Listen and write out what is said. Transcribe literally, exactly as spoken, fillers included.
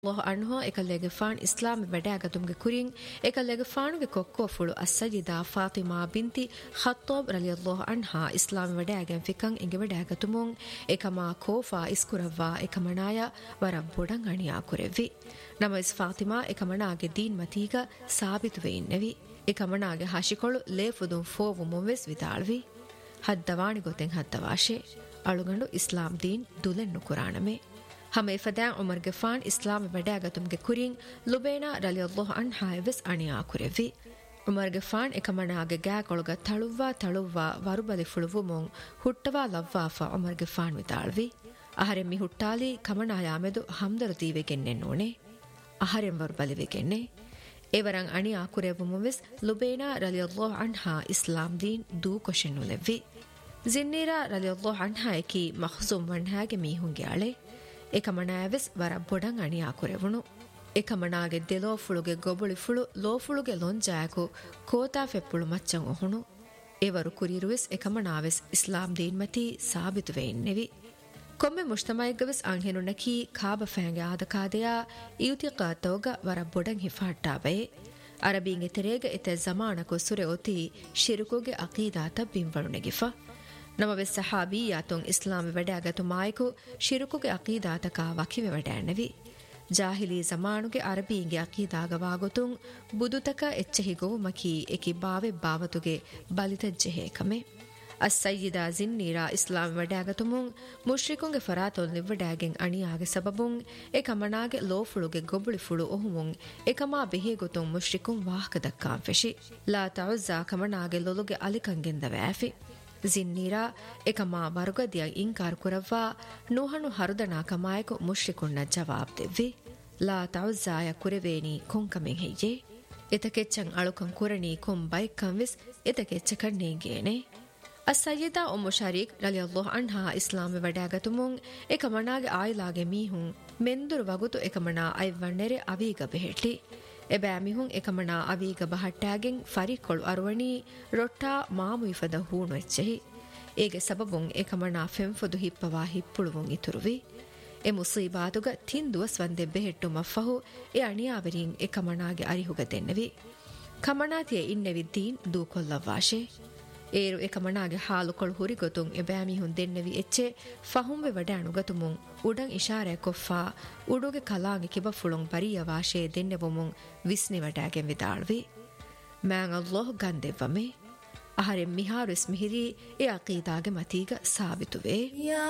Allah anhu ekallege fan islam wadaagatumge kurin ekallege fanuge kokko fulu as-sayyida Fatima binti Khattab radiyallahu anha islam wadaagen fikan inge wadaagatumun ekama kofa iskurawwa ekamanaya warabbodan aniya kurevi nama is Fatima ekamanage deen matiga sabitu weinnevi ekamanage hashikolu lefudun fovu moves vidalvi haddawani goten haddawashe alugandu islam deen dulen nukuraname hame fadan Umar Gafan Islam wadaagatumge kurin Lubena radiyallahu anha eves aniya kurevi Umar Gafan ekamanage gaakoluga taluwa taluwa warubali fuluvumon huttawa lavwa fa Umar Gafan vidalvi ahare mi huttali kamanaya medu hamdaru dive gennennone aharen warubali vegenne evaran aniya kurevumus Lubena radiyallahu anha Islam din du koshennu levvi Zinnira radiyallahu anha eki makhzum wanhage mihunge ale ekamaнаವೆಸ್ ವರ ಬೊಡಂ ಅಣಿಯಾ ಕುರೆವುನು ekamaನಾಗೆ ದೆಲೋ ಫುಳುಗೆ ಗೊಬುಳಿ ಫುಳು low ಫುಳುಗೆ ಲೊಂಜಾಯಕು ಕೋತಾ ಫೆಪ್ಪುಳು ಮಚ್ಚಂ ಒಹುನು ಎವರು ಕುರಿರುವೆಸ್ ekamaನಾವೆಸ್ ಇಸ್ಲಾಂ ದೀನ್ ಮತಿ ಸಾಬಿತು ವೆನ್ನೆವಿ ಕೊಮ್ಮೆ ಮುಜ್ತಮಾಯಿಗವೆಸ್ ಅಂಹೆನುನಕಿ ಕಾಬ Fenghe ಆದಕಾದೆಯ ಇಯುತಿಕಾತೋಗ ವರ ಬೊಡಂ ಹಿಫಾಟ್ಟಾವೆ ಅರಬಿಂಗೆ ತೆರೆಗೆ ಎತೆ ಜಮಾನಕು ಸುರೆ ಒತಿ ಶಿರುಕುಗೆ ಅಕೀದಾತ ಬಿಂವಳುನೆಗಿಫ ನಮವೆ ಸಹಾಬಿಯಾತುಂ ಇಸ್ಲಾಂ ವಡಾಗತು ಮಾಯಿಕು ಶಿರುಕುಗೆ ಅಕೀದಾತಕ ವಕಿವೆ ವಡಾನವಿ ಜಾಹಿಲಿ ಜಮಾನುಗೆ ಅರಬಿಂಗೆ ಅಕೀದಾಗವಾಗುತುಂ ಬುದುತಕ ಎಚ್ಚಹಿಗೋ ಮಕಿ ಎಕಿ ಬಾವೆ ಬಾವತುಗೆ ಬಲಿತಜ್ಜೆಹೆ ಕಮೆ ಅಸ್ಸಯ್ಯಿದಾ ಜಿನ್ನೀರಾ ಇಸ್ಲಾಂ ವಡಾಗತುಮುಂ ಮುಶ್ರಿಕುಂಗೆ ಫರಾತೊಲ್ ನಿವ್ವಡಾಗೆಂ ಅಣಿಯಾಗೆ ಸಬಬುಂ ಎಕಮನಾಗೆ ಲೋಫುಳುಗೆ ಗೊಬುಳಿ ಫುಳು ಒಹುಮುಂ ಎಕಮಾ ಬೆಹೆಗುತುಂ ಮುಶ್ರಿಕುಂ ವಾಹಕ ದಕ್ಕಾಂ ಫೆಶಿ ಲಾ ತಉಜ್ಜಾ ಕಮನಾಗೆ ಲೊಲುಗೆ ಅಲಿಕಂಗೆಂದ ವ್ಯಾಫಿ ಜಿನ್ನೀರಾ ಎಕಮಾ ಬರುಗದಿಯ ಇಂಕಾರ್ ಕುರವ್ವಾ ನೂಹನು ಹರುದನಾ ಕಮಾಯಕು ಮುಶ್ರಿಕುನ್ನ ಜವಾಬ್ ದೆವ್ವಿ ಲಾ ತಉಜ್ಜಾಯ ಕುರೆವೇನಿ ಕೊಂಕಮೆಂ ಹೆಯ್ಯೆ ಎತಕೆಚ್ಚಂ ಅಳುಕಂ ಕುರಣಿ ಕೊಂ ಬೈಕ್ಕಂ ವಿಸ್ ಎತಕೆಚ್ಚಕನ್ನೇಗೇನೆ ಅಸ್ಸಯ್ಯಿದಾ ಉಮ್ಮು ಶರೀಕ್ ರಲಿಯಲ್ಲಾಹು ಅನ್ಹಾ ಇಸ್ಲಾಂ ವಡಾಗತುಮುಂ ಎಕಮನಾಗೆ ಆಯಿಲಾಗೆ ಮೀಹುಂ ಮೆಂದುರು ವಗುತು ಎಕಮನಾ ಐವಣ್ಣೆರೆ ಅವೀಗ ಬೆහෙಟ್ಲಿ ಎಬෑಮಿಹುಂ ಎಕಮನಾ ಅವೀಗ ಬಹಟ್ಟಾಗೆಂ ಫರಿಕೊಳು ಅರುವಣಿ ರೊಟ್ಟಾ ಮಾಮು ಇಫದ ಹೂಣು ಎಚ್ಚೆಹಿ ಏಗೆ ಸಬಬುಂ ಎಕಮನಾ ಫೆಂಫುದು ಹಿಪ್ಪವಾ ಹಿಪ್ಪುಳುವುಂ ಇತುರುವಿ A ಮುಸೀಬಾತುಗ ತಿಂದುವ ಸ್ವಂದೆ ಬೆහෙಟ್ಟು ಮಫಹು A ಅಣಿಯಾವರಿಂ ಎಕಮನಾಗೆ ಅರಿಹುಗ ದೆನ್ನೆವಿ ಕಮನಾತಿಯ ಇನ್ನೆವಿ Deen ದೂಕೊಲ್ಲವಾಶೆ ಏರು ಎಕಮನಾಗೆ ಹಾಲು ಕೊಳು ಹುರಿಗೊತುಂ ಎಬෑಮಿಹುಂ ದೆನ್ನೆವಿ ಎಚ್ಚೆ ಫಹುಂವೆ ವಡಾಣುಗತುಮುಂ ಉಡಂ ಇಶಾರೆ ಕೊಫ್ಫಾ ಉಡುಗೆ ಕಲಾಂಗೆ ಕಿಬಫುಳುಂ ಬರಿಯ ವಾಶೆ ದೆನ್ನೆವುಮುಂ ವಿಸ್ನಿ ವಡಾಗೆಂ ವಿದಾಳ್ವಿ ಮ್ಯಾಂಗ್ ಅಲ್ಲಾಹ್ ಗಂದೆವ್ವಮೆ ಅಹರೆ ಮಿಹಾರು ಇಸ್ಮಿಹಿರಿ A ಅಕೀದಾಗೆ ಮತೀಗ ಸಾಬಿತುವೆ